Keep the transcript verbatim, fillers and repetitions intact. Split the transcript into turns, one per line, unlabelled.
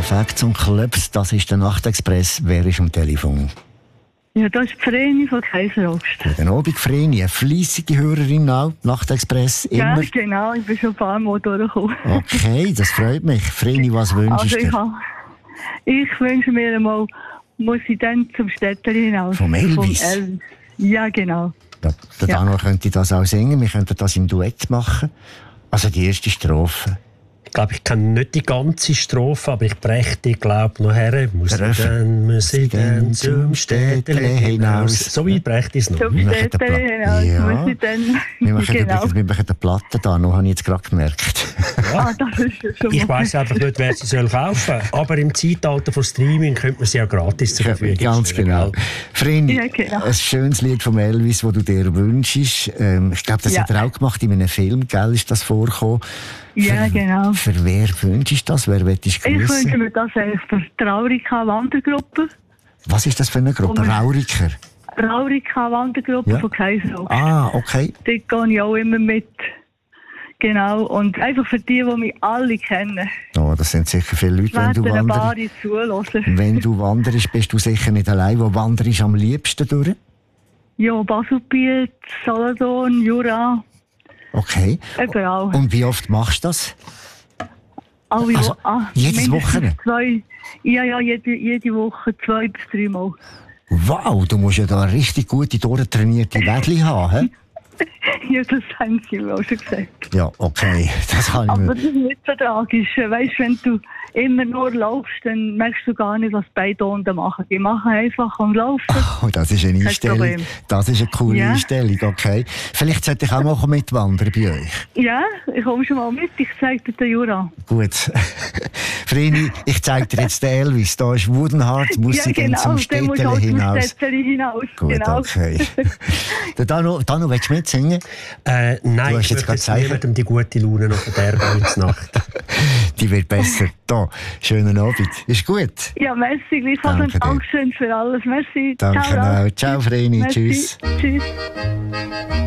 Facts und Clubs, das ist der Nachtexpress. Wer ist am Telefon?
Ja, das ist die Vreni von Kaiserobst.
Guten Abend, Vreni, eine fleissige Hörerin auch, Nachtexpress, immer.
Ja, genau, ich bin schon ein paar Mal durchgekommen.
Okay, das freut mich. Vreni, was wünschst
Also
du
ich,
dir?
ha, ich wünsche mir einmal, muss ich dann zum Städtchen hinaus.
Vom Elvis?
Vom Elvis. Ja, genau.
Ja, der
Ja.
Daniel könnte das auch singen, wir könnten das im Duett machen. Also die erste Strophe.
Ich glaube, ich kenne nicht die ganze Strophe, aber ich breche die, glaube noch her. Muss
Der
ich
Refrain.
dann, muss ich dann zum Städtele hinaus. So weit breche ich es noch.
Zum
Wir machen den
Städtchen
Pla-
hinaus
Ja.
muss ich dann.
Wir machen
genau.
übrigens wir machen die Platte da, noch habe ich jetzt gerade gemerkt.
Ah, das ist ja schon
Ich
mal-
weiss einfach nicht, wer sie soll kaufen soll. Aber im Zeitalter von Streaming könnte man sie auch gratis zur Verfügung
Ganz
stellen,
genau.
gell?
Vreni,
Ja, genau.
ein schönes Lied von Elvis, das du dir wünschst. Ähm, ich glaube, das
Ja.
hat er auch gemacht in einem Film, gell, ist das vorgekommen.
Ja,
für,
genau.
Für wer wünschst du das? Wer willst du
Ich wünsche
grüßen?
mir das eigentlich für die Raurika-Wandergruppe.
Was ist das für eine Gruppe?
Und-
Rauriker?
Raurika-Wandergruppe
Ja.
von Kaiserobst.
Ah, okay.
Dort gehe ich auch immer mit. Genau. Und einfach für die, die mich alle kennen.
Oh, das sind sicher viele Leute, wenn
Werden
du
ein paar
wanderst.
zuhören.
Wenn du wanderst, bist du sicher nicht allein. Wo wanderst du am liebsten durch?
Ja, Baselbiet, Solothurn, Jura,
Okay.
überall.
Und wie oft machst du das?
Alle
also,
Wo- ah,
jedes
mindestens
Wochenende?
Zwei, ja, ja, jede, jede Woche zwei bis drei Mal.
Wow, du musst ja da eine richtig gute, durchtrainierte Wädli haben. He?
Ja, das haben sie mir auch schon gesagt.
Ja, okay. Das kann ich
Aber
mir...
das ist nicht so tragisch. Weißt, wenn du immer nur laufst, dann merkst du gar nicht, was beide da unten machen. Die machen einfach und laufen.
Oh, das ist eine
Kein
Einstellung.
Problem.
Das ist eine coole
Ja.
Einstellung, okay. Vielleicht sollte ich auch mal mitwandern bei euch.
Ja, ich komme schon mal mit. Ich zeige dir den Jura.
Gut. Vreni, ich zeige dir jetzt den Elvis. Da ist Woodenheart, muss
Ja,
ich dann
genau.
zum
Dann musst du
Städtchen
auch zum
hinaus.
Städtchen hinaus.
Gut,
genau.
okay. Der Dano, Dano, willst du mitsingen?
Äh, nein,
Du hast
ich
jetzt
möchte
gerade
jetzt niemandem die gute Laune noch verderben heute Nacht.
Die wird besser. Da, schönen Abend. Ist gut?
Ja, merci. Gleichfalls
Danke
und
dir.
Dankeschön für alles. Merci.
Danke
Ciao, Ralf.
auch. Ciao, Vreni.
Merci.
Tschüss.
Tschüss.